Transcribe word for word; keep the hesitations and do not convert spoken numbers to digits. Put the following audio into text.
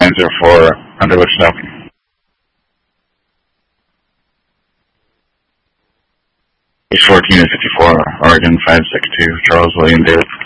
nine zero four, Underwood Snow. H fourteen is fifty-four, Oregon five six two, Charles William David.